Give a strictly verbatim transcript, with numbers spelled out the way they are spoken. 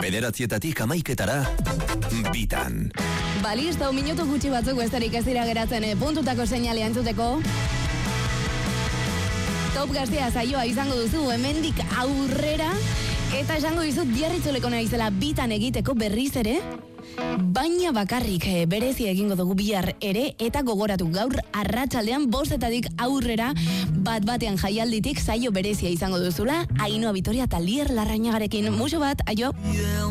Bederatzietatik amaiketara, bitan. Baliz, hau minutu gutxi batzuk besterik ez dira geratzen eh, puntutako seinalea entzuteko. Top Gaztea saioa izango duzu hemendik aurrera eta esango dizut biarritzoleko naizela bitan egiteko berriz ere, baina bakarrik eh, berezi egingo dugu bihar ere eta gogoratu gaur arratsaldean bostetatik aurrera bat batean jaialditik saio berezia izango duzula Ainhoa Vitoria eta Lier Larrañagarekin. Muxo bat, aio!